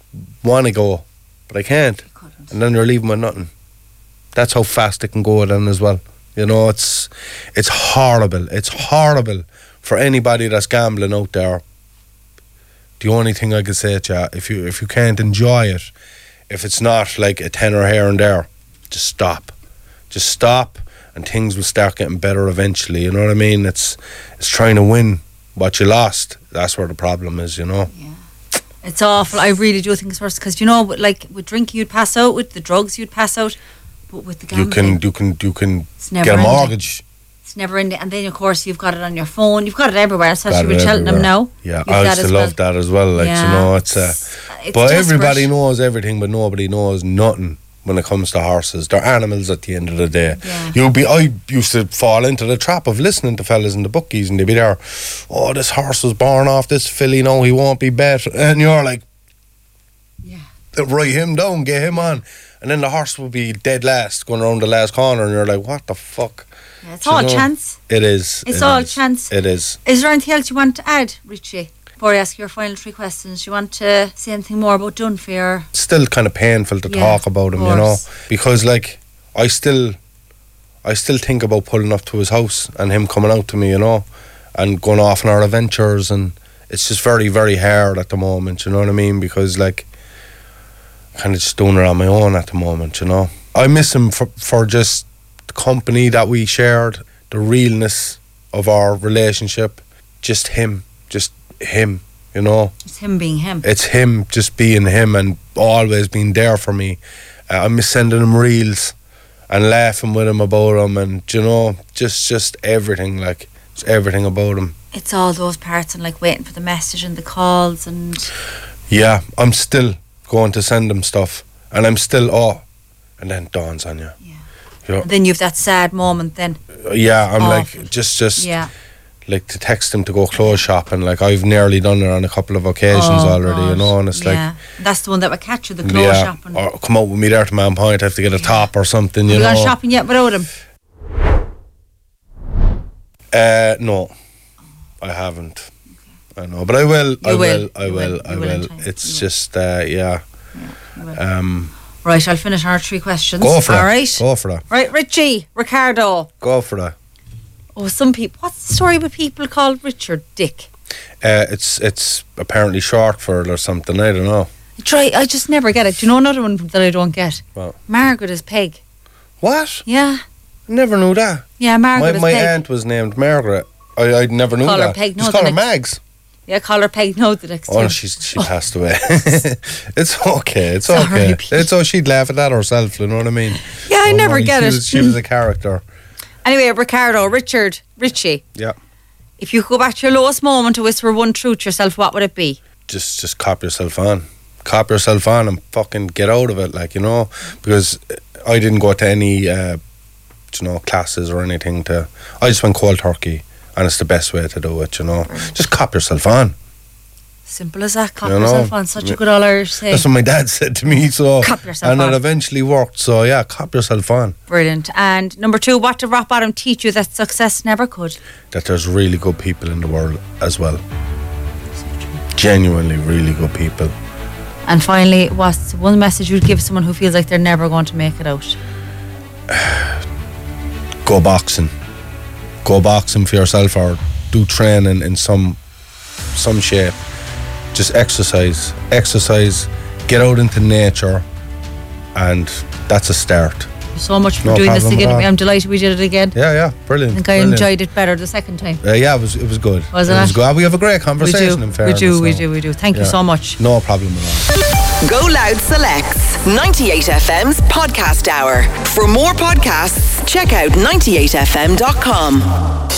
want to go, but I can't. And then you're leaving with nothing. That's how fast it can go then as well. You know, it's horrible. It's horrible for anybody that's gambling out there. The only thing I could say to you, if you can't enjoy it, if it's not like a tenner here and there, just stop. Just stop, and things will start getting better eventually. You know what I mean? It's trying to win what you lost. That's where the problem is, you know. Yeah. It's awful. I really do think it's worse because, you know, like with drinking you'd pass out, with the drugs you'd pass out, but with the gambling you can get a mortgage. It's never ending. And then of course you've got it on your phone. You've got it everywhere, especially with Cheltenham now. Yeah, I used to love that as well. Like, you know, it's but everybody knows everything, but nobody knows nothing when it comes to horses. They're animals at the end of the day. Yeah. I used to fall into the trap of listening to fellas in the bookies, and they'd be there, oh, this horse was born off this filly, no, he won't be bet. And you're like, write him down, get him on. And then the horse will be dead last, going around the last corner, and you're like, what the fuck? Yeah, it's all chance. It is. It's all chance. It is. Is there anything else you want to add, Richie? Before I ask your final 3 questions, you want to say anything more about Dunfear? It's still kind of painful to talk about him, you know, because like I still think about pulling up to his house and him coming out to me, you know, and going off on our adventures, and it's just very, very hard at the moment, you know what I mean? Because like kind of just doing it on my own at the moment, you know. I miss him for just the company that we shared, the realness of our relationship, just him, you know. It's him being him. It's him just being him and always being there for me. I miss sending him reels and laughing with him about him, and, you know, just everything, like, it's everything about him. It's all those parts and like waiting for the message and the calls and... Yeah, I'm still going to send him stuff, and I'm still, and then it dawns on you. Yeah. You know, and then you've that sad moment then. Yeah, I'm awful. Like, just... Yeah. Like to text him to go clothes shopping, like I've nearly done it on a couple of occasions already, you know, and it's like that's the one that would catch you, the clothes shopping. Or come out with me there to Man Point, I have to get a top or something, you know. Have you gone shopping yet without him? No, I haven't. Okay. I know, but I will. I will. It's just right, I'll finish our 3 questions. Go for it. All right. Go for that. Right, Richie, Ricardo. Go for that. Oh, some people. What's the story with people called Richard Dick? It's apparently short for it or something. I don't know. I just never get it. Do you know another one that I don't get? What? Margaret is Peg. What? Yeah. Never knew that. Yeah, Margaret is Peg. My aunt was named Margaret. I never knew that. Call her Peg. Just call her Mags. Yeah, call her Peg. No, the next time. She passed away. It's okay. It's okay. It's she'd laugh at that herself. You know what I mean? Yeah, I never get it. She was a character. Anyway, Richie. Yeah. If you could go back to your lowest moment to whisper one truth to yourself, what would it be? Just cop yourself on. Cop yourself on and fucking get out of it, like, you know, because I didn't go to any, classes or anything I just went cold turkey, and it's the best way to do it, you know. Brilliant. Just cop yourself on. Simple as that, cop yourself on. Such a good old Irish saying. That's what my dad said to me, so cop yourself on. And it eventually worked, so yeah, cop yourself on. Brilliant. And number 2, what did rock bottom teach you that success never could? That there's really good people in the world as well. Genuinely really good people. And finally, what's one message you'd give someone who feels like they're never going to make it out? Go boxing. Go boxing for yourself, or do training in some shape. Just exercise, get out into nature, and that's a start. Thank you so much for doing this again. I'm delighted we did it again. Yeah, brilliant. I think I enjoyed it better the second time. Yeah, it was good. Was it? It was good. We have a great conversation in fairness. We do. Thank you so much. No problem at all. Go Loud selects 98FM's podcast hour. For more podcasts, check out 98fm.com.